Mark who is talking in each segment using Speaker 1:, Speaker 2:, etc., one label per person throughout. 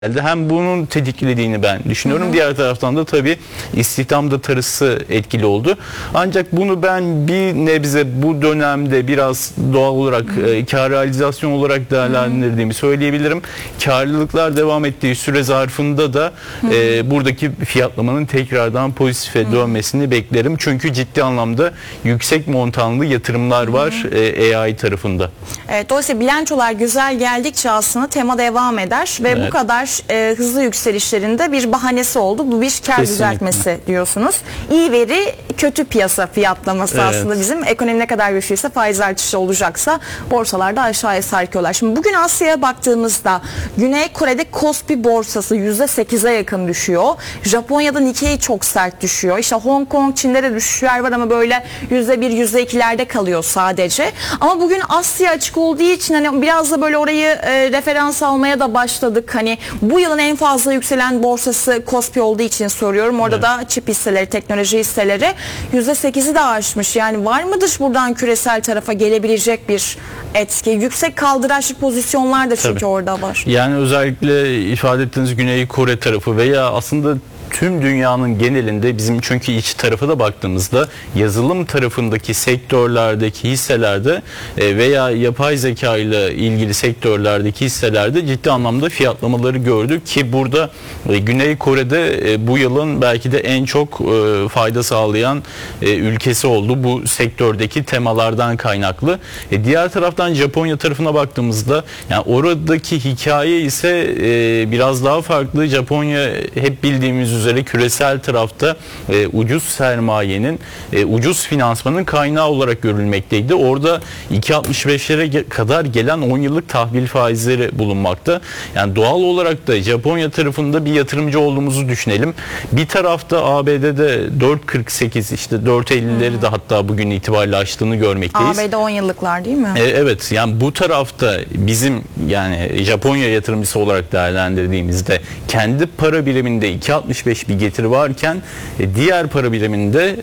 Speaker 1: Hem bunun tetiklediğini ben düşünüyorum. Diğer taraftan da tabii istihdamda tarısı etkili oldu. Ancak bunu ben bir nebze bu dönemde biraz doğal olarak kar realizasyon olarak değerlendirdiğimi söyleyebilirim. Karlılıklar devam ettiği süre zarfında da buradaki fiyatlamanın tekrardan pozitife dönmesini beklerim. Çünkü ciddi anlamda yüksek montanlı yatırımlar var AI tarafında.
Speaker 2: Evet, dolayısıyla bilançolar güzel geldikçe aslında tema devam eder ve bu kadar hızlı yükselişlerinde bir bahanesi oldu. Bu bir kar düzeltmesi diyorsunuz. İyi veri, kötü piyasa fiyatlaması aslında bizim ekonomi ne kadar güçlüyse faiz artışı olacaksa borsalarda aşağıya sarkıyorlar. Şimdi bugün Asya'ya baktığımızda Güney Kore'de Kospi borsası %8'e yakın düşüyor. Japonya'da Nikkei çok sert düşüyor. İşte Hong Kong, Çin'de de düşüşler var ama böyle %1, %2'lerde kalıyor sadece. Ama bugün Asya açık olduğu için hani biraz da böyle orayı referans almaya da başladık. Hani bu yılın en fazla yükselen borsası Kospi olduğu için soruyorum. Orada da çip hisseleri, teknoloji hisseleri %8'i de aşmış. Yani var mıdır buradan küresel tarafa gelebilecek bir etki? Yüksek kaldıraçlı pozisyonlar da çünkü orada var.
Speaker 1: Yani özellikle ifade ettiğiniz Güney Kore tarafı veya aslında tüm dünyanın genelinde bizim çünkü iç tarafa da baktığımızda yazılım tarafındaki sektörlerdeki hisselerde veya yapay zeka ile ilgili sektörlerdeki hisselerde ciddi anlamda fiyatlamaları gördük ki burada Güney Kore'de bu yılın belki de en çok fayda sağlayan ülkesi oldu bu sektördeki temalardan kaynaklı. Diğer taraftan Japonya tarafına baktığımızda yani oradaki hikaye ise biraz daha farklı. Japonya hep bildiğimiz üzere küresel tarafta ucuz sermayenin, ucuz finansmanın kaynağı olarak görülmekteydi. Orada 2.65'lere kadar gelen 10 yıllık tahvil faizleri bulunmakta. Yani doğal olarak da Japonya tarafında bir yatırımcı olduğumuzu düşünelim. Bir tarafta ABD'de 4.48 işte 4.50'leri de hatta bugün itibariyle aştığını görmekteyiz.
Speaker 2: ABD 10 yıllıklar değil mi?
Speaker 1: Evet, yani bu tarafta bizim yani Japonya yatırımcısı olarak değerlendirdiğimizde kendi para biriminde 2.65 bir getiri varken diğer para biriminde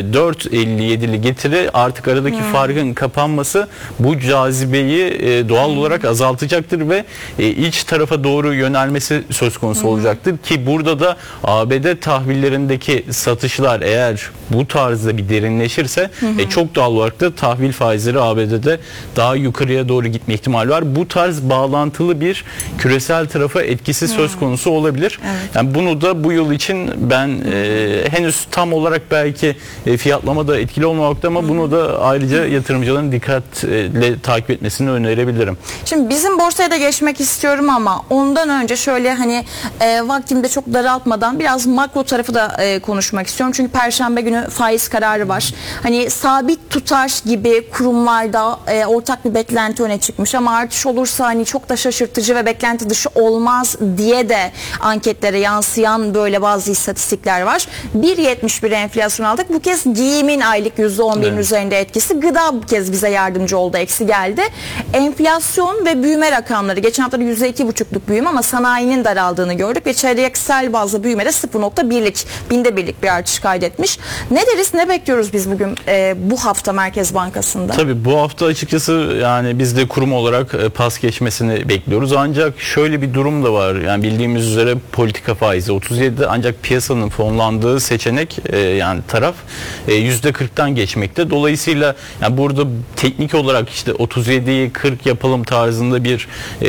Speaker 1: 4.57'li getiri artık aradaki farkın kapanması bu cazibeyi doğal olarak azaltacaktır ve iç tarafa doğru yönelmesi söz konusu olacaktır ki burada da ABD tahvillerindeki satışlar eğer bu tarzda bir derinleşirse çok doğal olarak da tahvil faizleri ABD'de daha yukarıya doğru gitme ihtimali var. Bu tarz bağlantılı bir küresel tarafa etkisi söz konusu olabilir. Yani bunu da bu yıl için ben henüz tam olarak belki fiyatlamada etkili olmamakta ama bunu da ayrıca yatırımcıların dikkatle takip etmesini önerebilirim.
Speaker 2: Şimdi bizim borsaya da geçmek istiyorum ama ondan önce şöyle hani vaktimi de çok daraltmadan biraz makro tarafı da konuşmak istiyorum. Çünkü Perşembe günü faiz kararı var. Hani sabit tutar gibi kurumlarda ortak bir beklenti öne çıkmış ama artış olursa hani çok da şaşırtıcı ve beklenti dışı olmaz diye de anketlere yansıyan böyle bazı istatistikler var. 1.71 enflasyon aldık. Bu kez giyimin aylık %11'in üzerinde etkisi. Gıda bu kez bize yardımcı oldu. Eksi geldi. Enflasyon ve büyüme rakamları. Geçen hafta %2,5'luk büyüme ama sanayinin daraldığını gördük ve çeyreksel bazlı büyümede 0.1'lik, binde birlik bir artış kaydetmiş. Ne deriz, ne bekliyoruz biz bugün bu hafta Merkez Bankası'nda?
Speaker 1: Tabii bu hafta açıkçası yani biz de kurum olarak pas geçmesini bekliyoruz. Ancak şöyle bir durum da var. Yani bildiğimiz üzere politika faizi 37'de ancak piyasanın fonlandığı seçenek yani taraf %40'tan geçmekte. Dolayısıyla yani burada teknik olarak işte 37'yi 40 yapalım tarzında bir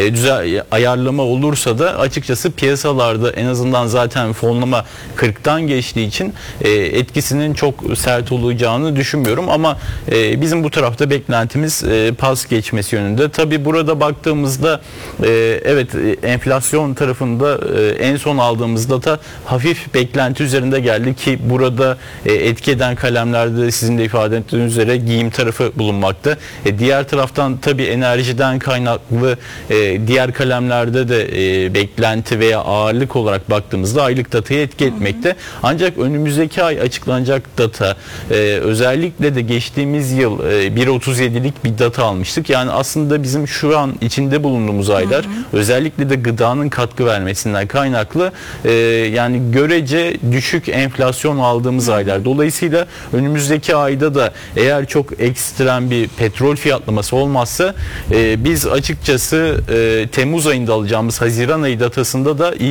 Speaker 1: ayarlama olursa da açıkçası piyasalarda en azından zaten fonlama 40'tan geçtiği için etkisinin çok sert olacağını düşünmüyorum ama bizim bu tarafta beklentimiz pas geçmesi yönünde. Tabii burada baktığımızda evet enflasyon tarafında en son aldığımız data hafif beklenti üzerinde geldi ki burada etki eden kalemlerde sizin de ifade ettiğiniz üzere giyim tarafı bulunmakta. Diğer taraftan tabii enerjiden kaynaklı diğer kalemlerde de beklenti veya ağırlık olarak baktığımızda aylık datayı etki etmekte. Ancak önümüzdeki ay açıklanacak data özellikle de geçtiğimiz yıl 1.37'lik bir data almıştık. Yani aslında bizim şu an içinde bulunduğumuz aylar özellikle de gıdanın katkı vermesinden kaynaklı yani görece düşük enflasyon aldığımız aylar. Dolayısıyla önümüzdeki ayda da eğer çok ekstrem bir petrol fiyatlaması olmazsa biz açıkçası Temmuz ayında alacağımız Haziran ayı datasında da